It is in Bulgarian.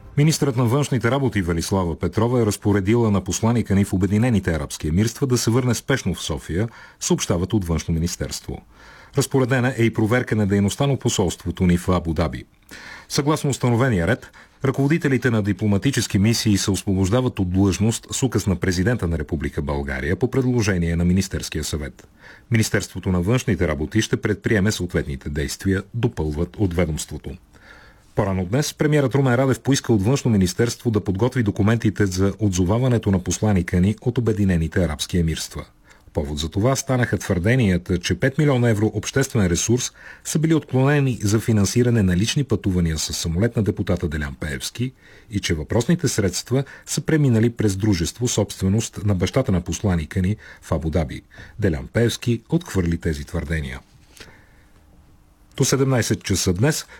Министърът на външните работи Велислава Петрова е разпоредила на посланика ни в Обединените арабски емирства да се върне спешно в София, съобщават от Външно министерство. Разпоредена е и проверка на дейността на посолството ни в Абу Даби. Съгласно установения ред, ръководителите на дипломатически мисии се освобождават от длъжност с указ на президента на Република България по предложение на Министерския съвет. Министерството на външните работи ще предприеме съответните действия, допълват от ведомството. По-рано днес премиерът Румен Радев поиска от Външно министерство да подготви документите за отзоваването на посланика ни от Обединените арабски емирства. Повод за това станаха твърденията, че 5 милиона евро обществен ресурс са били отклонени за финансиране на лични пътувания с самолет на депутата Делян Пеевски и че въпросните средства са преминали през дружество собственост на бащата на посланика ни в Абу Даби. Делян Пеевски отхвърли тези твърдения. До 17 часа днес